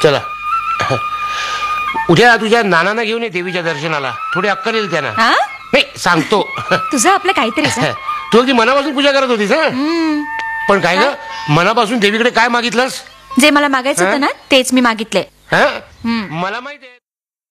चला उद्या तुझ्या नानांना घेऊन ये देवीच्या दर्शनाला. थोडी अक्कल येईल त्यांना. हा? नाही सांगतो. तुझं आपलं काहीतरीच हं? तू अगदी मनापासून पूजा करत होतीस हा. पण काय ग मनापासून देवीकडे काय मागितलंस? जे मला मागायचं होतं ना तेच मी मागितले. हा मला माहिती आहे.